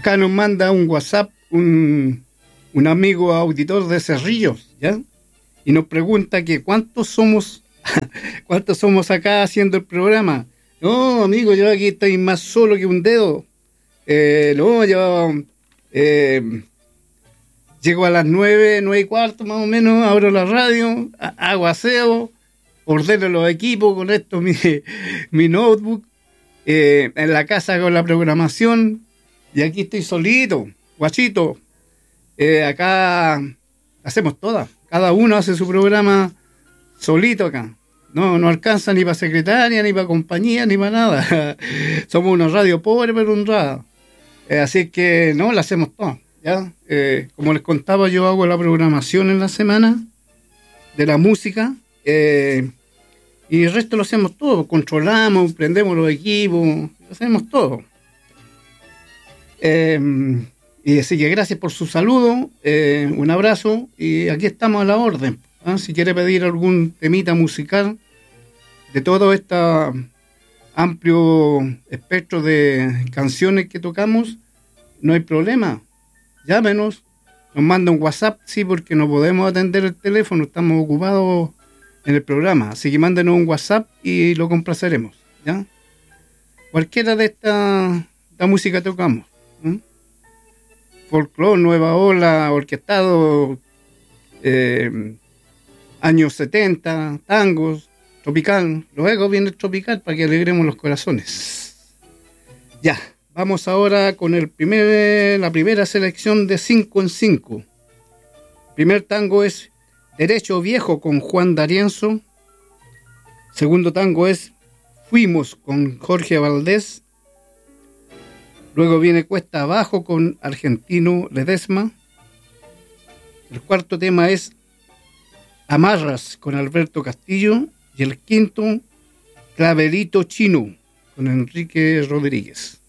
Acá nos manda un WhatsApp un amigo auditor de Cerrillos, ¿ya? Y nos pregunta que cuántos somos acá haciendo el programa. No, amigo, yo aquí estoy más solo que un dedo. No, yo llego a las 9:15 más o menos, abro la radio, hago aseo, ordeno los equipos, conecto mi notebook, en la casa hago la programación y aquí estoy solito, guachito. Acá hacemos todas, cada uno hace su programa solito acá. No alcanza ni para secretaria, ni para compañía, ni para nada. Somos una radio pobre pero honrada. Así que no, la hacemos todas, ¿ya? Como les contaba, yo hago la programación en la semana de la música, y el resto lo hacemos todo, controlamos, prendemos los equipos, lo hacemos todo. Y así que gracias por su saludo, un abrazo, y aquí estamos a la orden. Si quiere pedir algún temita musical de todo este amplio espectro de canciones que tocamos, no hay problema, llámenos, nos manda un WhatsApp, sí, porque no podemos atender el teléfono, estamos ocupados en el programa, así que mándenos un WhatsApp y lo complaceremos, ¿ya? Cualquiera de esta música tocamos, folclore, nueva ola, orquestado, años 70, tangos, tropical, luego viene el tropical para que alegremos los corazones. Ya, vamos ahora con la primera selección de 5 en 5. Primer tango es Derecho Viejo con Juan D'Arienzo. Segundo tango es Fuimos con Jorge Valdés. Luego viene Cuesta Abajo con Argentino Ledesma. El cuarto tema es Amarras con Alberto Castillo. Y el quinto, Clavelito Chino con Enrique Rodríguez.